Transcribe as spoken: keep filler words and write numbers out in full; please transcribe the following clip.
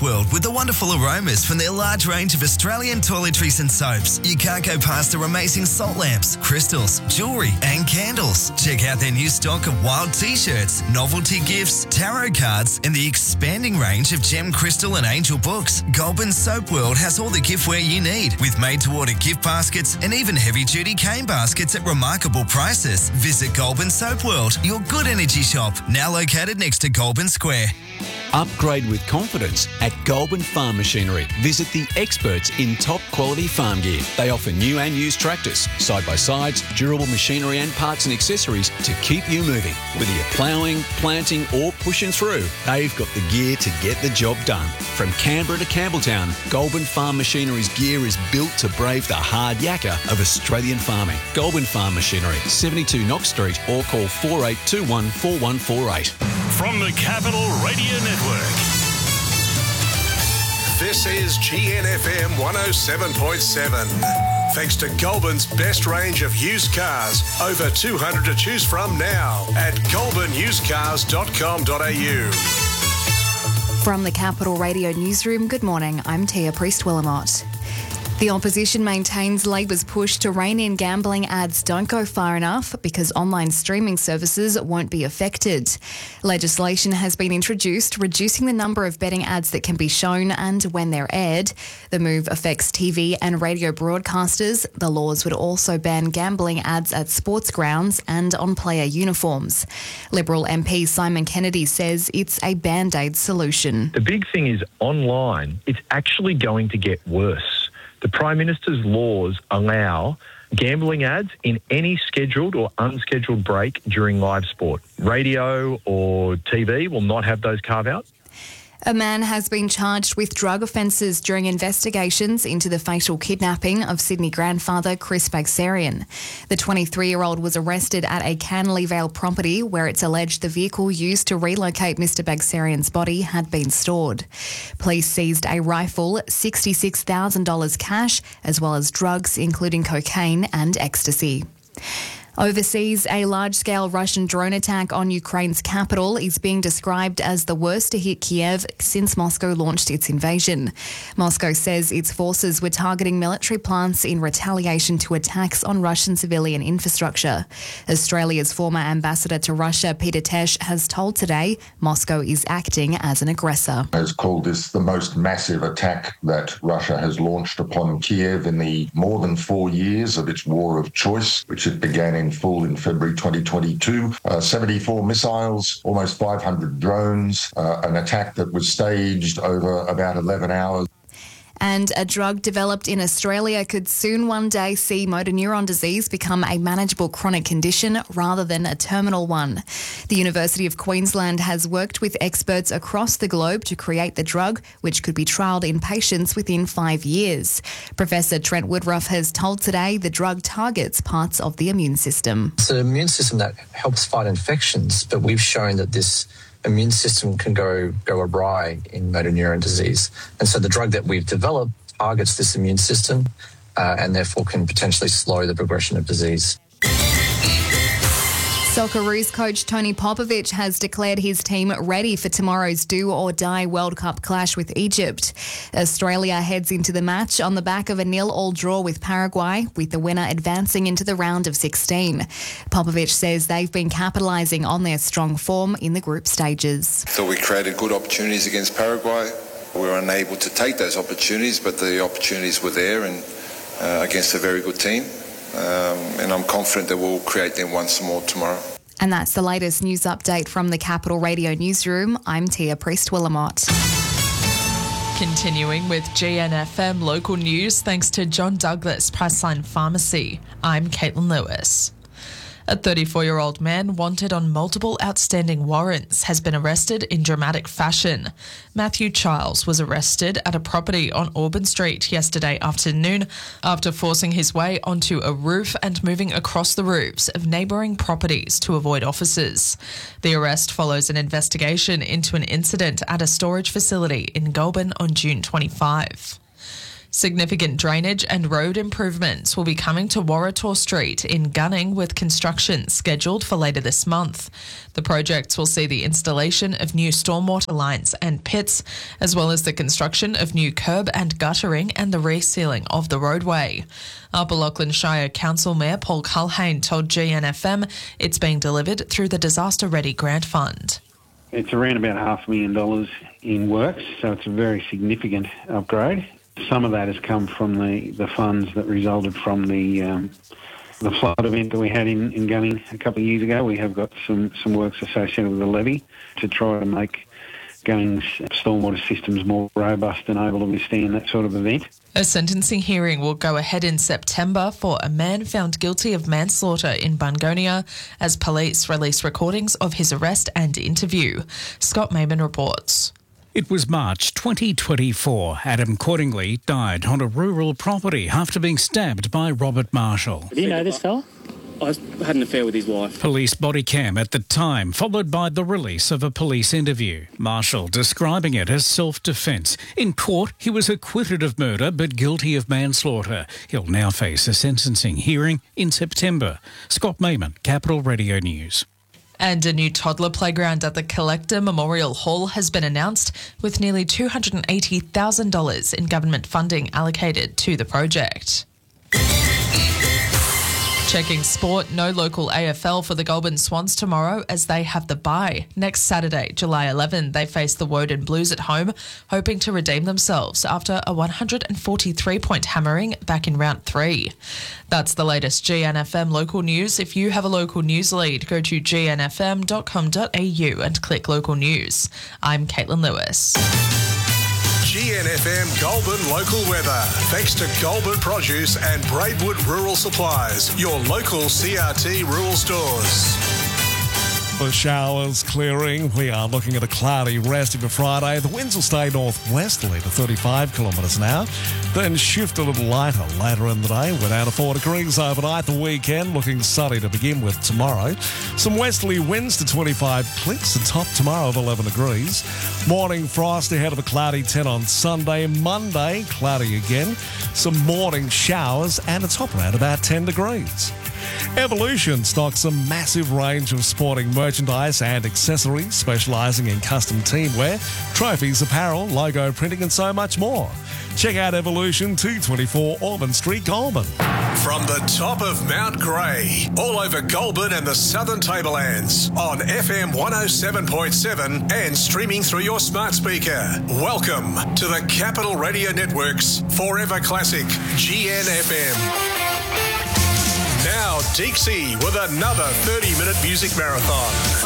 Soap World with the wonderful aromas from their large range of Australian toiletries and soaps. You can't go past their amazing salt lamps, crystals, jewellery and candles. Check out their new stock of wild t-shirts, novelty gifts, tarot cards and the expanding range of gem, crystal and angel books. Goulburn Soap World has all the giftware you need with made-to-order gift baskets and even heavy-duty cane baskets at remarkable prices. Visit Goulburn Soap World, your good energy shop, now located next to Goulburn Square. Upgrade with confidence at Goulburn Farm Machinery. Visit the experts in top quality farm gear. They offer new and used tractors, side-by-sides, durable machinery and parts and accessories to keep you moving. Whether you're ploughing, planting or pushing through, they've got the gear to get the job done. From Canberra to Campbelltown, Goulburn Farm Machinery's gear is built to brave the hard yakka of Australian farming. Goulburn Farm Machinery, seventy-two Knox Street or call four eight two one, four one four eight. From the Capital Radio Network. This is G N F M one oh seven point seven. Thanks to Goulburn's best range of used cars. Over two hundred to choose from now at goulburn used cars dot com dot a u. From the Capital Radio Newsroom, good morning. I'm Tia Priest-Willamott. The opposition maintains Labor's push to rein in gambling ads don't go far enough because online streaming services won't be affected. Legislation has been introduced reducing the number of betting ads that can be shown and when they're aired. The move affects T V and radio broadcasters. The laws would also ban gambling ads at sports grounds and on player uniforms. Liberal M P Simon Kennedy says it's a band-aid solution. The big thing is online, it's actually going to get worse. The Prime Minister's laws allow gambling ads in any scheduled or unscheduled break during live sport. Radio or T V will not have those carve-outs. A man has been charged with drug offences during investigations into the fatal kidnapping of Sydney grandfather Chris Bagsarian. The twenty-three-year-old was arrested at a Canley Vale property where it's alleged the vehicle used to relocate Mister Bagsarian's body had been stored. Police seized a rifle, sixty-six thousand dollars cash, as well as drugs including cocaine and ecstasy. Overseas, a large-scale Russian drone attack on Ukraine's capital is being described as the worst to hit Kiev since Moscow launched its invasion. Moscow says its forces were targeting military plants in retaliation to attacks on Russian civilian infrastructure. Australia's former ambassador to Russia, Peter Tesh, has told Today Moscow is acting as an aggressor. Has called this the most massive attack that Russia has launched upon Kiev in the more than four years of its war of choice, which it began in in full in February twenty twenty-two. Uh, seventy-four missiles, almost five hundred drones, uh, an attack that was staged over about eleven hours. And a drug developed in Australia could soon one day see motor neuron disease become a manageable chronic condition rather than a terminal one. The University of Queensland has worked with experts across the globe to create the drug, which could be trialled in patients within five years. Professor Trent Woodruff has told Today the drug targets parts of the immune system. It's an immune system that helps fight infections, but we've shown that this immune system can go go awry in motor neuron disease. And so the drug that we've developed targets this immune system uh, and therefore can potentially slow the progression of disease. Socceroos coach Tony Popovic has declared his team ready for tomorrow's do-or-die World Cup clash with Egypt. Australia heads into the match on the back of a nil-all draw with Paraguay, with the winner advancing into the round of sixteen. Popovic says they've been capitalising on their strong form in the group stages. So we created good opportunities against Paraguay. We were unable to take those opportunities, but the opportunities were there and uh, against a very good team. Um, and I'm confident that we'll create them once more tomorrow. And that's the latest news update from the Capital Radio Newsroom. I'm Tia Priest-Willamott. Continuing with G N F M local news, thanks to John Douglas Priceline Pharmacy. I'm Caitlin Lewis. A thirty-four-year-old man wanted on multiple outstanding warrants has been arrested in dramatic fashion. Matthew Charles was arrested at a property on Auburn Street yesterday afternoon after forcing his way onto a roof and moving across the roofs of neighbouring properties to avoid officers. The arrest follows an investigation into an incident at a storage facility in Goulburn on June twenty-fifth. Significant drainage and road improvements will be coming to Warrator Street in Gunning, with construction scheduled for later this month. The projects will see the installation of new stormwater lines and pits, as well as the construction of new curb and guttering and the resealing of the roadway. Upper Lachlan Shire Council Mayor Paul Culhane told G N F M it's being delivered through the Disaster Ready Grant Fund. It's around about half a million dollars in works, so it's a very significant upgrade. Some of that has come from the, the funds that resulted from the um, the flood event that we had in, in Gunning a couple of years ago. We have got some, some works associated with the levee to try to make Gunning's stormwater systems more robust and able to withstand that sort of event. A sentencing hearing will go ahead in September for a man found guilty of manslaughter in Bungonia as police release recordings of his arrest and interview. Scott Mayman reports. It was March twenty twenty-four. Adam Cordingley died on a rural property after being stabbed by Robert Marshall. Do you know this fella? I had an affair with his wife. Police body cam at the time, followed by the release of a police interview. Marshall describing it as self-defence. In court, he was acquitted of murder but guilty of manslaughter. He'll now face a sentencing hearing in September. Scott Mayman, Capital Radio News. And a new toddler playground at the Collector Memorial Hall has been announced, with nearly two hundred eighty thousand dollars in government funding allocated to the project. Checking sport, no local A F L for the Goulburn Swans tomorrow as they have the bye. Next Saturday, July eleventh, they face the Woden Blues at home, hoping to redeem themselves after a one hundred forty-three point hammering back in round three. That's the latest G N F M local news. If you have a local news lead, go to g n f m dot com dot a u and click local news. I'm Caitlin Lewis. G N F M Goulburn local weather. Thanks to Goulburn Produce and Braidwood Rural Supplies, your local C R T rural stores. The showers clearing. We are looking at a cloudy rest of Friday. The winds will stay northwesterly to thirty-five kilometres an hour, then shift a little lighter later in the day. We're down to four degrees overnight. The weekend looking sunny to begin with tomorrow. Some westerly winds to twenty-five clicks. The top tomorrow of eleven degrees. Morning frost ahead of a cloudy ten on Sunday. Monday, cloudy again. Some morning showers and a top around about ten degrees. Evolution stocks a massive range of sporting merchandise and accessories, specialising in custom teamwear, trophies, apparel, logo printing and so much more. Check out Evolution, two twenty-four Auburn Street, Goulburn. From the top of Mount Grey, all over Goulburn and the Southern Tablelands, on F M one oh seven point seven and streaming through your smart speaker. Welcome to the Capital Radio Network's Forever Classic G N F M. Now, Dixie with another thirty-minute music marathon.